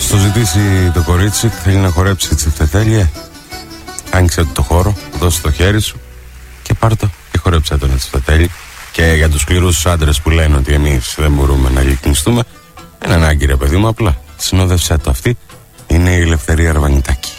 Στο ζητήσει το κορίτσι, θέλει να χορέψει τσιφτετέλεια. Άνοιξε το χώρο, δώσε το χέρι σου και πάρ' το και χορέψε το τσιφτετέλει. Και για τους σκληρούς άντρες που λένε ότι εμείς δεν μπορούμε να γλυκνιστούμε, δεν ανάγκη ρε παιδί μου, απλά συνόδευσέ το. Αυτή είναι η Ελευθερία Αρβανιτάκη.